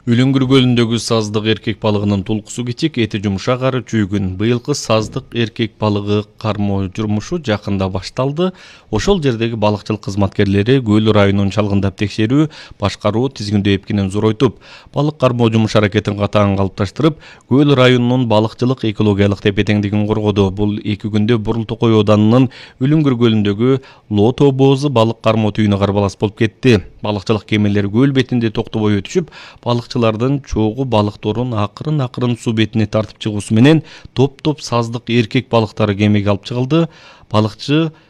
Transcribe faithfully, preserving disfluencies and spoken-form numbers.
Үлүңгүр көлүндөгү саздык эркек балыгынын тулкусу кичик, эти жумшак ары чүйгүн. Быйылкы саздык эркек балыгы кармоо жумушу жакында башталды. Ошол жердеги балыкчылык кызматкерлери көл районун чалгындап текшерүү, башкаруу тизгиндөө эпкинин зоройтуп, балык кармоо жумуш аракетин катаң калыпташтырып, көл районунун балыкчылык экологиялык тепе-теңдигин коргоду. Бул эки күндө Бурул Токой Оданынын Үлүңгүр көлүндөгү Лоо тобоозу балык кармоо түйүнү карбалас болуп кетти. Балыкчылык кемелери көл бетинде токтобой өтүшүп, балыкчылардын чогуу балыкторун акырын акырын суу бетине тартып чыгуусу менен топ топ саздык эркек балыктары кемеге алып чыгылды. Балыкчы